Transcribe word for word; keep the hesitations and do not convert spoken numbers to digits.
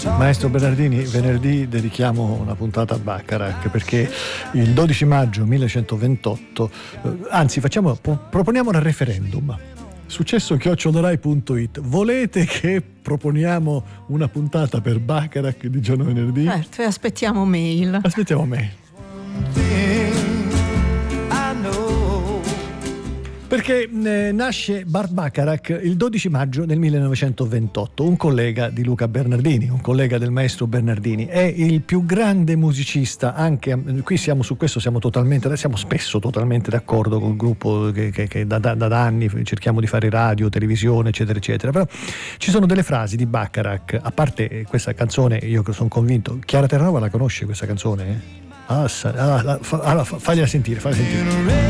Maestro Bernardini, venerdì dedichiamo una puntata a Bacharach perché il dodici maggio millenovecentoventotto, eh, anzi facciamo, proponiamo un referendum. Successo chiocciolarai punto it. Volete che proponiamo una puntata per Bacharach di giorno venerdì? Certo, e aspettiamo mail. Aspettiamo mail. Perché eh, nasce Burt Bacharach il dodici maggio del millenovecentoventotto, un collega di Luca Bernardini, un collega del maestro Bernardini. È il più grande musicista, anche qui siamo su questo, siamo totalmente, siamo spesso totalmente d'accordo col gruppo che, che, che da, da, da anni cerchiamo di fare radio, televisione, eccetera, eccetera. Però ci sono delle frasi di Bacharach, a parte questa canzone, io sono convinto, Chiara Terranova la conosce questa canzone? Eh? Ah, allora, fa, allora, fagliela sentire, fagliela sentire.